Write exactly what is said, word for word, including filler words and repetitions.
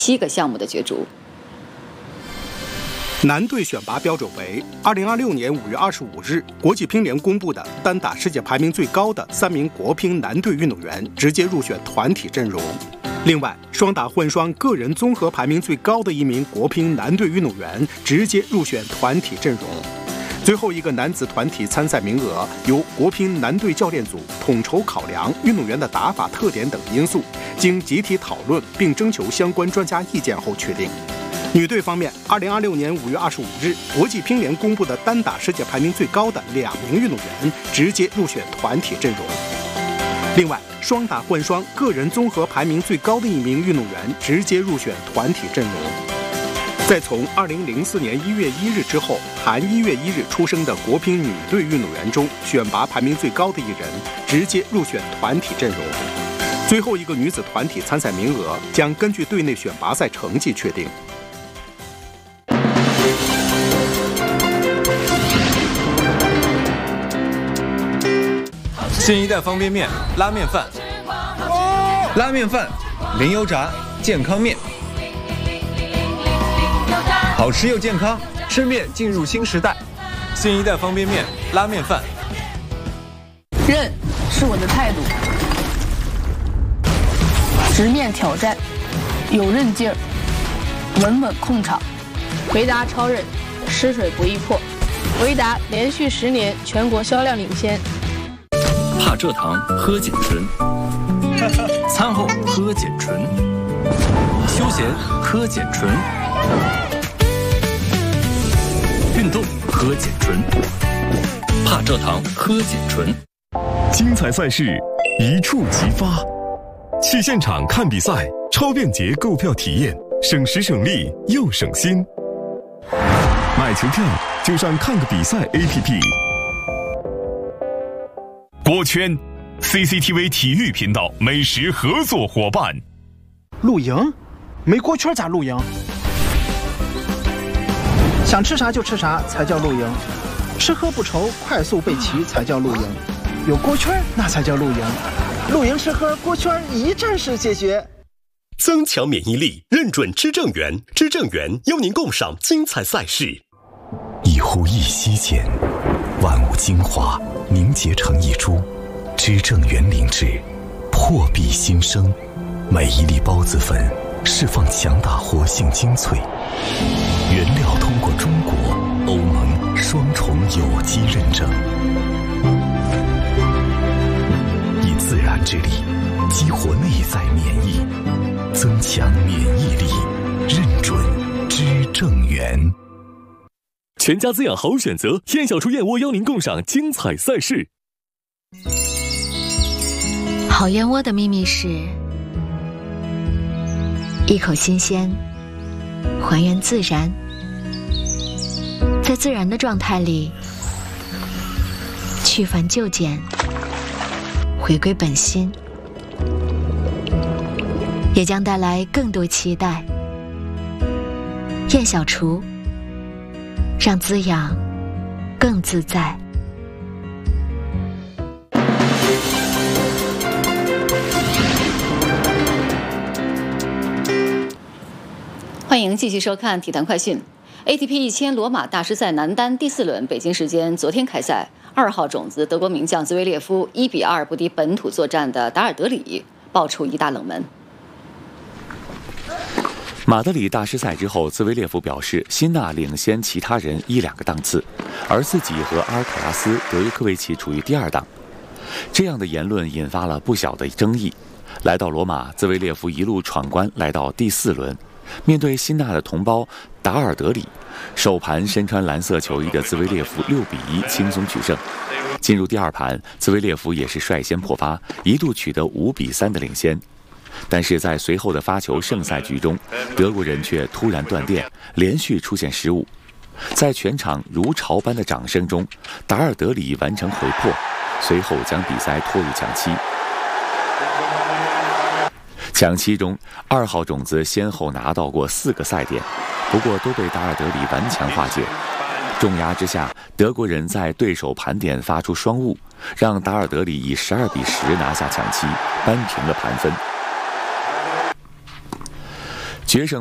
七个项目的角逐。 男队选拔标准为二零二六年五月二十五日国际乒联公布的单打世界排名最高的三名国乒男队运动员直接入选团体阵容。另外，双打混双个人综合排名最高的一名国乒男队运动员直接入选团体阵容。最后一个男子团体参赛名额由国乒男队教练组统筹考量运动员的打法特点等因素，经集体讨论并征求相关专家意见后确定。女队方面，二零二六年五月二十五日，国际乒联公布的单打世界排名最高的两名运动员直接入选团体阵容。另外，双打混双个人综合排名最高的一名运动员直接入选团体阵容。再从二零零四年一月一日之后，含一月一日出生的国乒女队运动员中，选拔排名最高的一人直接入选团体阵容。最后一个女子团体参赛名额将根据队内选拔赛成绩确定。 新一代方便面拉面饭， 拉面饭，零油炸健康面，好吃又健康，吃面进入新时代。 新一代方便面拉面饭。 韧是我的态度，直面挑战，有韧劲儿，稳稳控场。 回答超韧，吃水不易破。回答连续十年全国销量领先。 怕蔗糖喝碱醇，餐后喝碱醇，休闲喝碱醇，运动喝碱醇，怕蔗糖喝碱醇。 精彩赛事一触即发，去现场看比赛，超便捷购票体验，省时省力又省心。买球票就上看个比赛 A P P。锅圈 C C T V 体育频道美食合作伙伴。 露营？没锅圈咋露营？想吃啥就吃啥才叫露营，吃喝不愁，快速备齐才叫露营。有锅圈那才叫露营。露营吃喝锅圈一站式解决。 增强免疫力，认准知正源，知正源邀您共赏精彩赛事。 一呼一吸间，万物精华凝结成一株，知正源灵芝破壁新生，每一粒孢子粉释放强大活性精粹，原料通过中国、欧盟双重有机认证，以自然之力激活内在免疫，增强免疫力，认准知正源。 全家滋养好选择，燕小厨燕窝邀您共赏精彩赛事。 好燕窝的秘密是一口新鲜，还原自然，在自然的状态里去繁就简，回归本心，也将带来更多期待。燕小厨，让滋养更自在。 欢迎继续收看体坛快讯。A T P 一千罗马大师赛男单第四轮，北京时间昨天开赛。二号种子德国名将兹维列夫一比二不敌本土作战的达尔德里，爆出一大冷门。 马德里大师赛之后，兹维列夫表示，辛纳领先其他人一两个档次，而自己和阿尔卡拉斯、德约科维奇处于第二档。这样的言论引发了不小的争议。来到罗马，兹维列夫一路闯关来到第四轮，面对辛纳的同胞达尔德里，首盘身穿蓝色球衣的兹维列夫六比一轻松取胜。进入第二盘，兹维列夫也是率先破发，一度取得五比三的领先。但是在随后的发球胜赛局中，德国人却突然断电，连续出现失误。在全场如潮般的掌声中，达尔德里完成回破，随后将比赛拖入抢七。抢七中，二号种子先后拿到过四个赛点，不过都被达尔德里顽强化解。重压之下，德国人在对手盘点发出双误，让达尔德里以十二比十拿下抢七，扳平了盘分。 决胜